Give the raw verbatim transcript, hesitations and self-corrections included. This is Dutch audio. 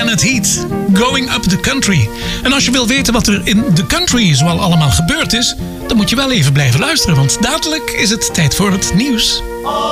Janet Heat, Going Up the Country. En als je wil weten wat er in de country zoal allemaal gebeurd is, dan moet je wel even blijven luisteren, want dadelijk is het tijd voor het nieuws.